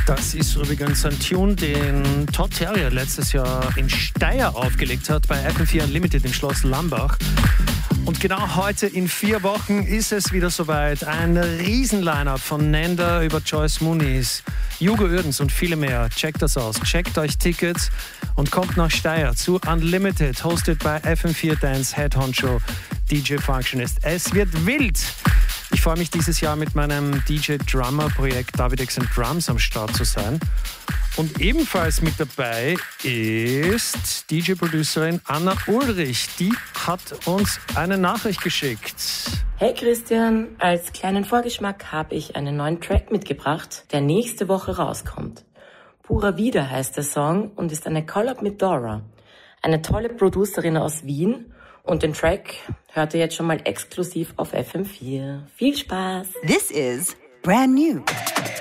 Das ist übrigens ein Tune, den Todd Terje letztes Jahr in Steyr aufgelegt hat, bei FM4 Unlimited im Schloss Lambach. Und genau heute in 4 Wochen ist es wieder soweit. Ein Riesen-Line-Up von Nenda über Joyce Muniz, Hugo Uerdens und viele mehr. Checkt das aus, checkt euch Tickets und kommt nach Steyr zu Unlimited, hosted bei FM4 Dance Head Honcho DJ Functionist. Es wird wild! Ich freue mich dieses Jahr mit meinem DJ-Drummer-Projekt David X & Drums am Start zu sein. Und ebenfalls mit dabei ist DJ-Producerin Anna Ulrich. Die hat uns eine Nachricht geschickt. Hey Christian, als kleinen Vorgeschmack habe ich einen neuen Track mitgebracht, der nächste Woche rauskommt. Pura Vida heißt der Song und ist eine Collab mit Dora, eine tolle Producerin aus Wien. Und den Track hört ihr jetzt schon mal exklusiv auf FM4. Viel Spaß! This is brand new.